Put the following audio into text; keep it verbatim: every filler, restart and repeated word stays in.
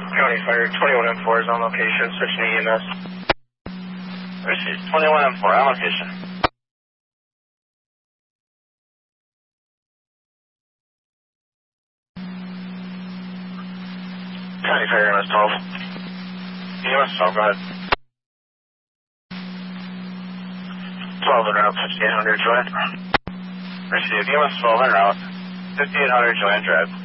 County Fire, twenty-one M four is on location, switching to E M S. Receive twenty-one M four on location. County Fire, E M S twelve. E M S twelve, go ahead. twelve en route, fifty-eight hundred Joanne. Receive E M S twelve en route, fifty-eight hundred Joanne Drive.